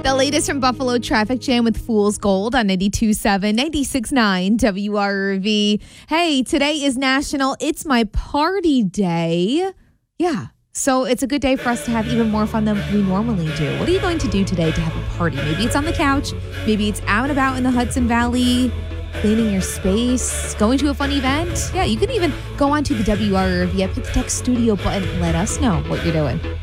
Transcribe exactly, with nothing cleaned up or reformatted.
The latest from Buffalo Traffic Jam with Fool's Gold on ninety-two point seven, ninety-six point nine W R V. Hey, today is National It's My Party Day. Yeah, so it's a good day for us to have even more fun than we normally do. What are you going to do today to have a party? Maybe it's on the couch. Maybe it's out and about in the Hudson Valley, cleaning your space, going to a fun event. Yeah, you can even go onto the W R V app, hit the text studio button, and let us know what you're doing.